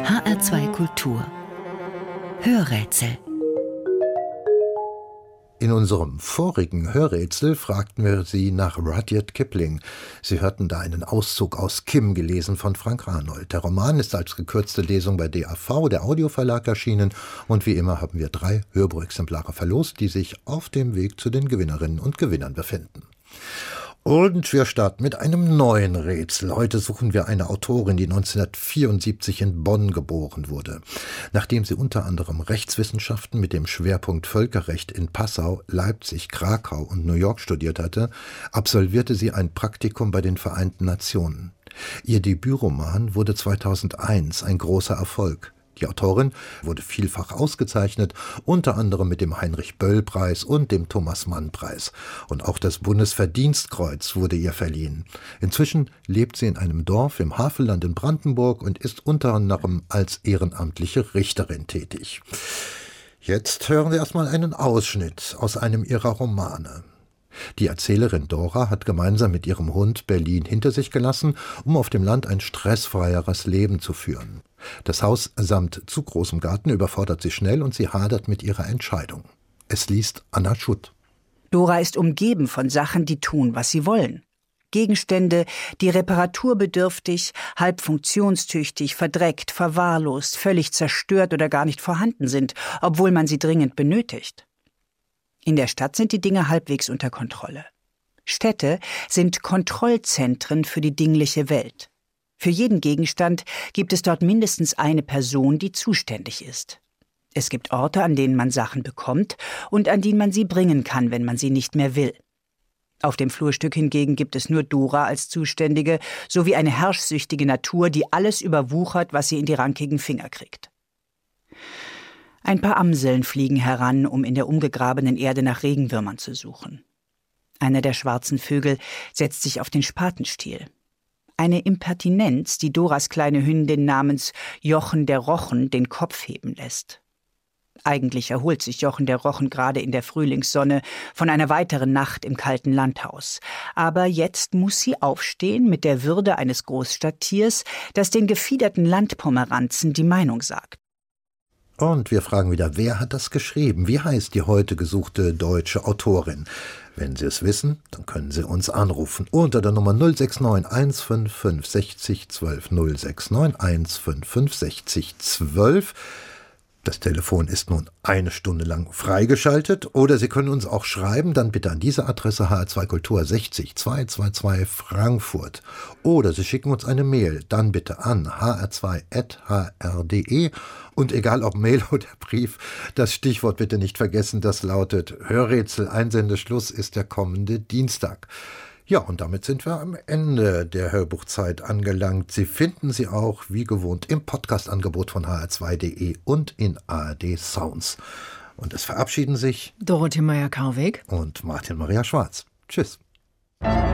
HR2 Kultur Hörrätsel. In unserem vorigen Hörrätsel fragten wir Sie nach Rudyard Kipling. Sie hörten da einen Auszug aus Kim, gelesen von Frank Arnold. Der Roman ist als gekürzte Lesung bei DAV, der Audioverlag, erschienen. Und wie immer haben wir 3 Hörbuchexemplare verlost, die sich auf dem Weg zu den Gewinnerinnen und Gewinnern befinden. Und wir starten mit einem neuen Rätsel. Heute suchen wir eine Autorin, die 1974 in Bonn geboren wurde. Nachdem sie unter anderem Rechtswissenschaften mit dem Schwerpunkt Völkerrecht in Passau, Leipzig, Krakau und New York studiert hatte, absolvierte sie ein Praktikum bei den Vereinten Nationen. Ihr Debütroman wurde 2001 ein großer Erfolg. Die Autorin wurde vielfach ausgezeichnet, unter anderem mit dem Heinrich-Böll-Preis und dem Thomas-Mann-Preis. Und auch das Bundesverdienstkreuz wurde ihr verliehen. Inzwischen lebt sie in einem Dorf im Havelland in Brandenburg und ist unter anderem als ehrenamtliche Richterin tätig. Jetzt hören wir erstmal einen Ausschnitt aus einem ihrer Romane. Die Erzählerin Dora hat gemeinsam mit ihrem Hund Berlin hinter sich gelassen, um auf dem Land ein stressfreieres Leben zu führen. Das Haus samt zu großem Garten überfordert sie schnell und sie hadert mit ihrer Entscheidung. Es liest Anna Schutt. Dora ist umgeben von Sachen, die tun, was sie wollen. Gegenstände, die reparaturbedürftig, halb funktionstüchtig, verdreckt, verwahrlost, völlig zerstört oder gar nicht vorhanden sind, obwohl man sie dringend benötigt. In der Stadt sind die Dinge halbwegs unter Kontrolle. Städte sind Kontrollzentren für die dingliche Welt. Für jeden Gegenstand gibt es dort mindestens eine Person, die zuständig ist. Es gibt Orte, an denen man Sachen bekommt und an die man sie bringen kann, wenn man sie nicht mehr will. Auf dem Flurstück hingegen gibt es nur Dora als Zuständige, sowie eine herrschsüchtige Natur, die alles überwuchert, was sie in die rankigen Finger kriegt. Ein paar Amseln fliegen heran, um in der umgegrabenen Erde nach Regenwürmern zu suchen. Einer der schwarzen Vögel setzt sich auf den Spatenstiel. Eine Impertinenz, die Doras kleine Hündin namens Jochen der Rochen den Kopf heben lässt. Eigentlich erholt sich Jochen der Rochen gerade in der Frühlingssonne von einer weiteren Nacht im kalten Landhaus. Aber jetzt muss sie aufstehen mit der Würde eines Großstadttiers, das den gefiederten Landpomeranzen die Meinung sagt. Und wir fragen wieder, wer hat das geschrieben? Wie heißt die heute gesuchte deutsche Autorin? Wenn Sie es wissen, dann können Sie uns anrufen unter der Nummer 069 155 60 12 069 155 60 12. Das Telefon ist nun eine Stunde lang freigeschaltet. Oder Sie können uns auch schreiben, dann bitte an diese Adresse HR2 Kultur 60 222 Frankfurt. Oder Sie schicken uns eine Mail, dann bitte an hr2@hr.de. Und egal ob Mail oder Brief, das Stichwort bitte nicht vergessen, das lautet Hörrätsel. Einsendeschluss ist der kommende Dienstag. Ja, und damit sind wir am Ende der Hörbuchzeit angelangt. Sie finden sie auch, wie gewohnt, im Podcast-Angebot von hr2.de und in ARD Sounds. Und es verabschieden sich Dorothee Meyer-Karweg und Martin Maria Schwarz. Tschüss.